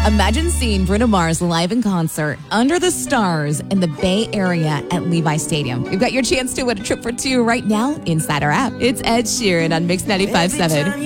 Imagine seeing Bruno Mars live in concert under the stars in the Bay Area at Levi Stadium. You've got your chance to win a trip for two right now inside our app. It's Ed Sheeran on Mix 95.7.